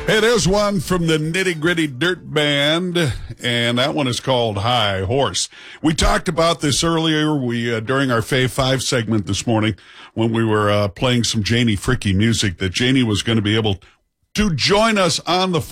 Hey, there's one from the Nitty Gritty Dirt Band, and that one is called High Horse. We talked about this earlier. During our Fave 5 segment this morning when we were playing some Janie Fricke music, that Janie was going to be able to join us on the